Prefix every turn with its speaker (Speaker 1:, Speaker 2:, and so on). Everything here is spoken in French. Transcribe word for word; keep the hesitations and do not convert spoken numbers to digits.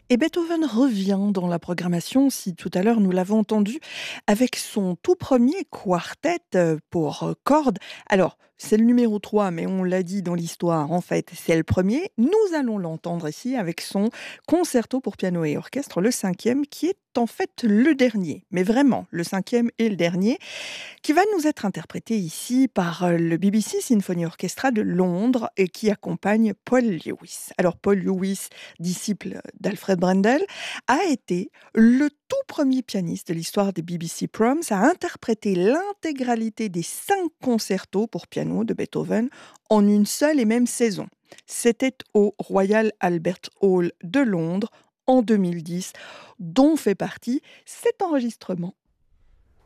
Speaker 1: Et Beethoven revient dans la programmation, si tout à l'heure nous l'avons entendu, avec son tout premier quartet euh, pour euh, cordes. Alors, c'est le numéro trois, mais on l'a dit dans l'histoire, en fait, c'est le premier. Nous allons l'entendre ici avec son concerto pour piano et orchestre, le cinquième, qui est en fait le dernier, mais vraiment le cinquième et le dernier, qui va nous être interprété ici par euh, le B B C Symphony Orchestra de Londres et qui accompagne Paul Lewis. Alors Paul Lewis, disciple d'Alfred Brendel, a été le tout premier pianiste de l'histoire des B B C Proms à interpréter l'intégralité des cinq concertos pour piano de Beethoven en une seule et même saison. C'était au Royal Albert Hall de Londres en deux mille dix, dont fait partie cet enregistrement.